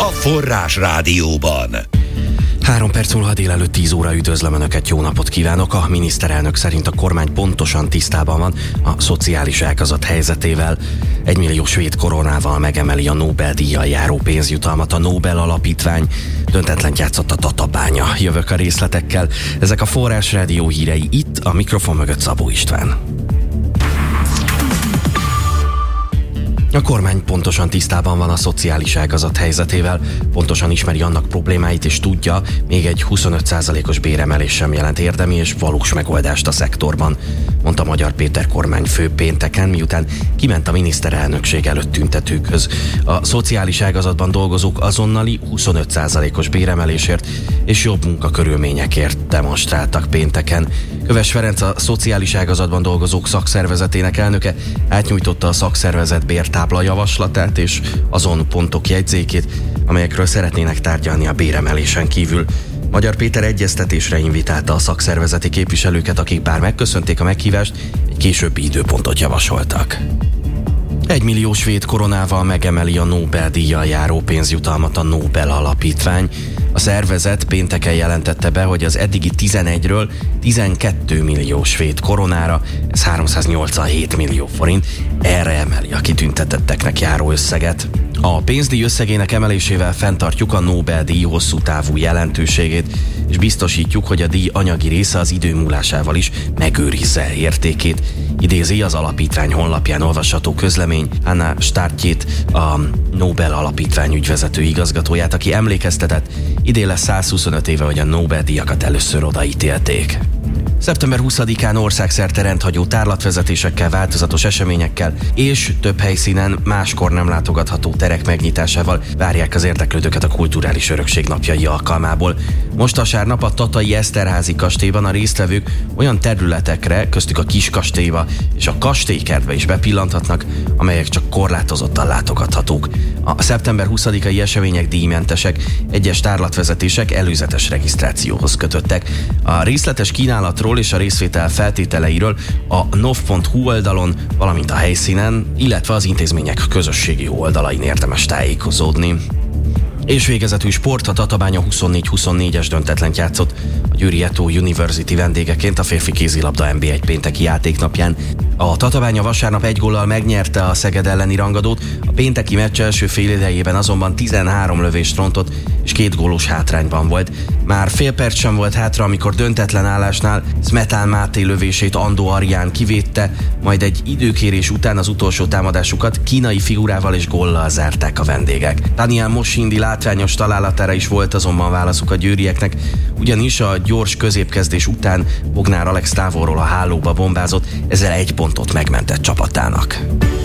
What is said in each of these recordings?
Forrás Rádióban. 3 perc múlva délelőtt 10 óra üdvözlöm Önöket, jó napot kívánok! A miniszterelnök szerint a kormány pontosan tisztában van a szociális ágazat helyzetével. 1 millió svéd koronával megemeli a Nobel-díjjal járó pénzjutalmat a Nobel Alapítvány. Döntetlent játszott a Tatabánya. Jövök a részletekkel. Ezek a Forrás Rádió hírei, itt a mikrofon mögött Szabó István. A kormány pontosan tisztában van a szociális ágazat helyzetével, pontosan ismeri annak problémáit, és tudja, még egy 25%-os béremelés sem jelent érdemi és valós megoldást a szektorban, mondta Magyar Péter kormányfő pénteken, miután kiment a miniszterelnökség előtt tüntetőkhöz. A szociális ágazatban dolgozók azonnali 25%-os béremelésért és jobb munkakörülményekért demonstráltak pénteken. Köves Ferenc, a szociális ágazatban dolgozók szakszervezetének elnöke átnyújtotta a szakszervezet bértábla javaslatát és azon pontok jegyzékét, amelyekről szeretnének tárgyalni a béremelésen kívül. Magyar Péter egyeztetésre invitálta a szakszervezeti képviselőket, akik bár megköszönték a meghívást, egy későbbi időpontot javasoltak. 1 millió svéd koronával megemeli a Nobel-díjjal járó pénzjutalmat a Nobel Alapítvány. A szervezet pénteken jelentette be, hogy az eddigi 11-ről 12 millió svéd koronára, ez 387 millió forint, erre emeli a kitüntetetteknek járó összeget. A pénzdíj összegének emelésével fenntartjuk a Nobel-díj hosszú távú jelentőségét, és biztosítjuk, hogy a díj anyagi része az idő múlásával is megőrizze értékét, idézi az alapítvány honlapján olvasható közlemény Anna Startjét, a Nobel Alapítvány ügyvezető igazgatóját, aki emlékeztetett, idén lesz 125 éve, hogy a Nobel-díjakat először odaítélték. Szeptember 20-án országszerte rendhagyó tárlatvezetésekkel, változatos eseményekkel és több helyszínen máskor nem látogatható terek megnyitásával várják az érdeklődőket a Kulturális Örökség napjai alkalmából. Most vasárnap a tatai Eszterházy kastélyban a résztvevők olyan területekre, köztük a Kiskastélyba és a Kastélykertbe is bepillanthatnak, amelyek csak korlátozottan látogathatók. A szeptember 20-ai események díjmentesek, egyes tárlatvezetések előzetes regisztrációhoz kötöttek. A részletes kínálatról és a részvétel feltételeiről a nov.hu oldalon, valamint a helyszínen, illetve az intézmények közösségi oldalain érdemes tájékozódni. És végezetül sport, a Tatabánya 24-24-es döntetlent játszott a Győri Eto University vendégeként a férfi kézilabda NB1 pénteki játéknapján. A Tatabánya vasárnap 1 góllal megnyerte a Szeged elleni rangadót, a pénteki meccs első félidejében azonban 13 lövést rontott és 2 gólos hátrányban volt. Már fél perc sem volt hátra, amikor döntetlen állásnál Smetán Máté lövését Andó Arián kivédte, majd egy időkérés után az utolsó támadásukat kínai figurával és góllal zárták a vendégek. Daniel Mosindi látványos találatára is volt azonban válaszuk a győrieknek, ugyanis a gyors középkezdés után Bognár Alex távolról a hálóba bombázott, ezzel 1 pontot megmentett csapatának.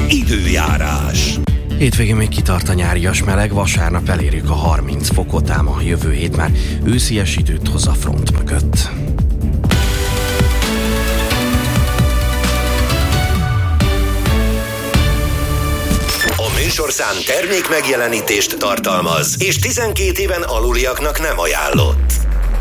Időjárás. Hétvégén még kitart a nyárias meleg, vasárnap elérjük a 30 fokot, ám a jövő hét már őszies időt hoz a front mögött. A műsorszám termék megjelenítést tartalmaz, és 12 éven aluliaknak nem ajánlott.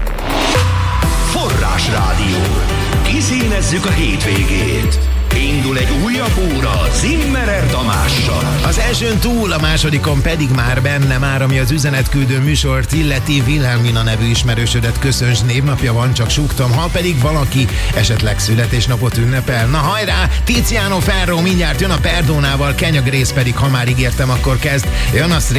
Forrás Rádió. Kiszínezzük a hétvégét. Indul egy újabb óra Zimmerer Tamással. Az elsőn túl, a másodikon pedig már benne, ami az üzenetküldő műsort illeti, Wilhelmina nevű ismerősödet köszönts névnapja van, csak súgtam, ha pedig valaki esetleg születésnapot ünnepel. Na hajrá, Tiziano Ferro mindjárt jön a Perdónával, Kenya Grace pedig, ha már ígértem, akkor kezd. Jön a